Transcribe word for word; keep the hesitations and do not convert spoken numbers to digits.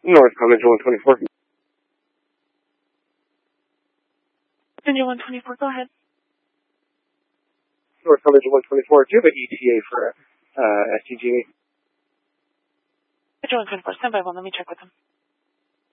North Commander one twenty-four. Virginia one twenty-four, go ahead. North Commander one twenty-four, do you have an E T A for uh, S T G? Virginia one twenty-four, stand by one, let me check with them.